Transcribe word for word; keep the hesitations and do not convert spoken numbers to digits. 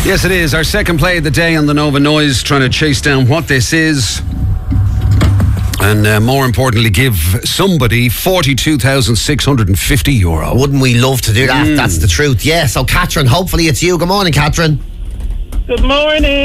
Yes, it is. Our second play of the day on the Nova Noise, trying to chase down what this is. And uh, more importantly, give somebody forty-two thousand six hundred fifty euro. Wouldn't we love to do that? Mm. That's the truth. Yeah, so Catherine, hopefully it's you. Good morning, Catherine. Good morning.